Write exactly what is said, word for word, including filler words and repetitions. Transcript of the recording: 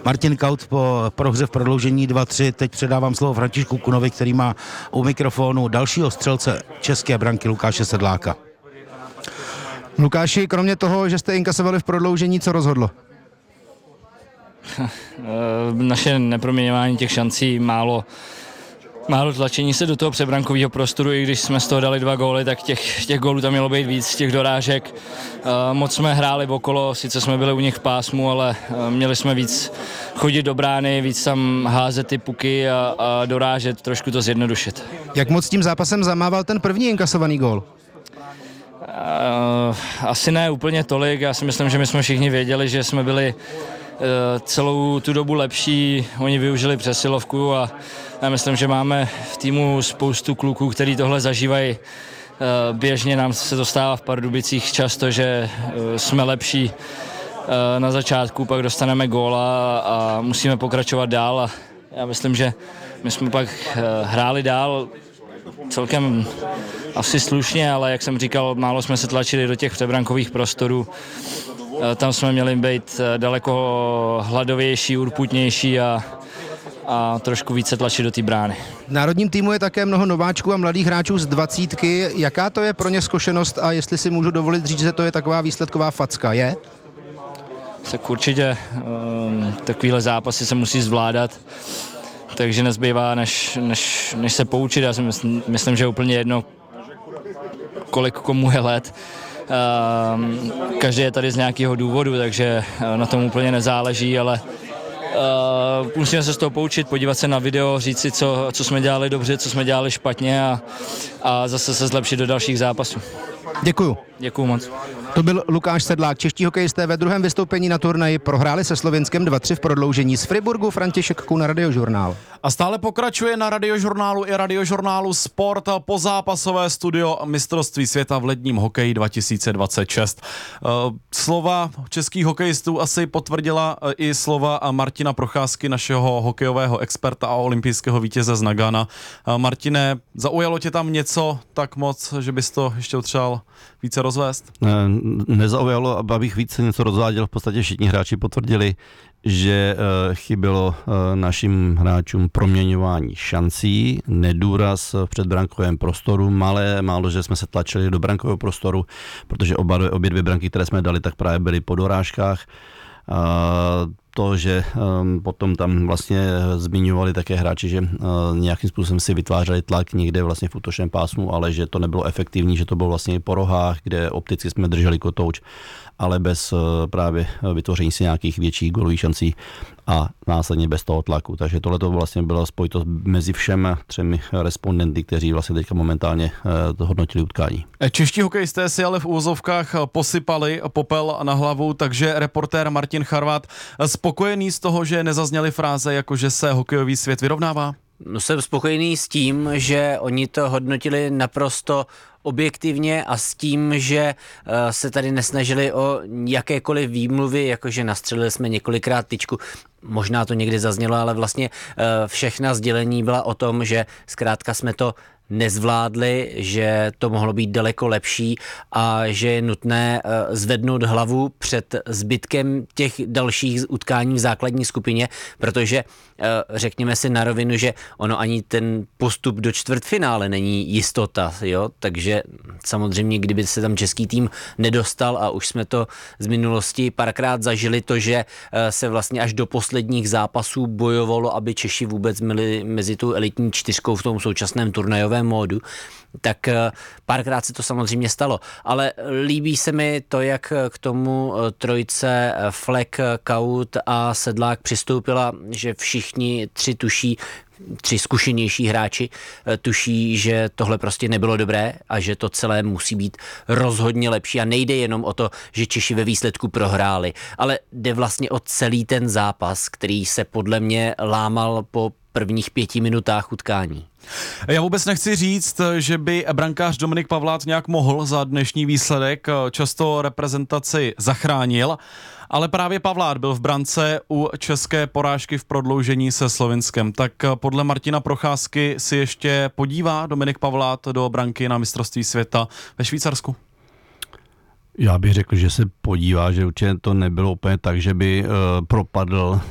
Martin Kaut po prohře v prodloužení dva tři. Teď předávám slovo Františku Kunovi, který má u mikrofonu dalšího střelce české branky Lukáše Sedláka. Lukáši, kromě toho, že jste inkasovali v prodloužení, co rozhodlo? Naše neproměňování těch šancí, málo, málo tlačení se do toho přebrankového prostoru, i když jsme z toho dali dva góly, tak těch, těch gólů tam mělo být víc, těch dorážek. Moc jsme hráli okolo, sice jsme byli u nich v pásmu, ale měli jsme víc chodit do brány, víc tam házet ty puky a, a dorážet, trošku to zjednodušit. Jak moc tím zápasem zamával ten první inkasovaný gól? Asi ne úplně tolik, já si myslím, že my jsme všichni věděli, že jsme byli celou tu dobu lepší, oni využili přesilovku a já myslím, že máme v týmu spoustu kluků, kteří tohle zažívají. Běžně nám se to stává v Pardubicích často, že jsme lepší na začátku, pak dostaneme góla a musíme pokračovat dál a já myslím, že my jsme pak hráli dál celkem asi slušně, ale jak jsem říkal, málo jsme se tlačili do těch přebrankových prostorů. Tam jsme měli být daleko hladovější, urputnější a, a trošku více tlačit do té brány. V národním týmu je také mnoho nováčků a mladých hráčů z dvacítky. Jaká to je pro ně zkušenost a jestli si můžu dovolit říct, že to je taková výsledková facka, je? Tak určitě um, takovýhle zápasy se musí zvládat, takže nezbývá, než, než, než se poučit. Já si myslím, myslím, že je úplně jedno, kolik komu je let. Um, každý je tady z nějakého důvodu, takže na tom úplně nezáleží, ale uh, musíme se z toho poučit, podívat se na video, říct si, co, co jsme dělali dobře, co jsme dělali špatně a, a zase se zlepšit do dalších zápasů. Děkuju. Děkuju moc. To byl Lukáš Sedlák. Čeští hokejisté ve druhém vystoupení na turnaji prohráli se Slovinskem dva tři v prodloužení. Z Friburgu František Kun, Radiožurnál. A stále pokračuje na Radiožurnálu i Radiožurnálu Sport pozápasové studio mistrovství světa v ledním hokeji dva tisíce dvacet šest. Slova českých hokejistů asi potvrdila i slova Martina Procházky, našeho hokejového experta a olympijského vítěze z Nagana. Martine, zaujalo tě tam něco tak moc, že bys to ještě potřeboval více rozvést? Nezaujalo, abych více něco rozváděl. V podstatě všichni hráči potvrdili, že chybělo našim hráčům proměňování šancí, nedůraz v předbrankovém prostoru, malé, málo, že jsme se tlačili do brankového prostoru, protože oba, obě dvě branky, které jsme dali, tak právě byly po dorážkách. To, že um, potom tam vlastně zmiňovali také hráči, že uh, nějakým způsobem si vytvářeli tlak někde vlastně v útočném pásmu, ale že to nebylo efektivní, že to bylo vlastně po rohách, kde opticky jsme drželi kotouč, ale bez uh, právě vytvoření si nějakých větších gólových šancí a následně bez toho tlaku. Takže tohle to vlastně byla spojitost mezi všemi třemi respondenty, kteří vlastně teďka momentálně uh, hodnotili utkání. Čeští hokejisté si ale v úvozovkách posypali popel na hlavu, takže reportér Martin Charvát spokojený z toho, že nezazněly fráze, jako že se hokejový svět vyrovnává? No, jsem spokojený s tím, že oni to hodnotili naprosto objektivně a s tím, že uh, se tady nesnažili o jakékoliv výmluvy, jakože nastřelili jsme několikrát tyčku. Možná to někdy zaznělo, ale vlastně uh, všechna sdělení byla o tom, že zkrátka jsme to nezvládli, že to mohlo být daleko lepší a že je nutné zvednout hlavu před zbytkem těch dalších utkání v základní skupině, protože řekněme si na rovinu, že ono ani ten postup do čtvrtfinále není jistota, jo? Takže samozřejmě, kdyby se tam český tým nedostal a už jsme to z minulosti párkrát zažili to, že se vlastně až do posledních zápasů bojovalo, aby Češi vůbec byli mezi tu elitní čtyřkou v tom současném turnajovém módu, tak párkrát se to samozřejmě stalo. Ale líbí se mi to, jak k tomu trojce Fleck, Kaut a Sedlák přistoupila, že všichni tři tuší, tři zkušenější hráči tuší, že tohle prostě nebylo dobré a že to celé musí být rozhodně lepší a nejde jenom o to, že Češi ve výsledku prohráli, ale jde vlastně o celý ten zápas, který se podle mě lámal po prvních pěti minutách utkání. Já vůbec nechci říct, že by brankář Dominik Pavlát nějak mohl za dnešní výsledek, často reprezentaci zachránil, ale právě Pavlát byl v brance u české porážky v prodloužení se Slovinskem. Tak podle Martina Procházky si ještě podívá Dominik Pavlát do branky na mistrovství světa ve Švýcarsku? Já bych řekl, že se podívá, že určitě to nebylo úplně tak, že by uh, propadl